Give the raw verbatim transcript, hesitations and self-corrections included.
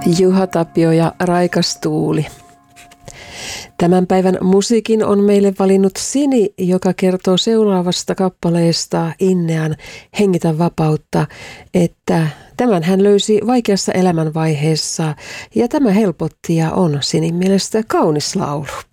Juha Tapio ja Raikas tuuli. Tämän päivän musiikin on meille valinnut Sini, joka kertoo seuraavasta kappaleesta Innean Hengitä vapautta, että tämän hän löysi vaikeassa elämänvaiheessa ja tämä helpotti ja on Sinin mielestä kaunis laulu.